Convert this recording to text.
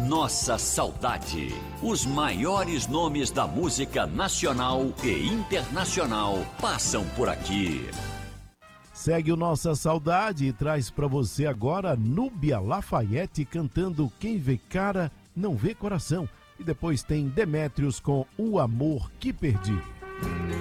Nossa Saudade. Os maiores nomes da música nacional e internacional passam por aqui. Segue o Nossa Saudade e traz pra você agora Núbia Lafayette cantando Quem Vê Cara Não Vê Coração. E depois tem Demétrios com O Amor Que Perdi.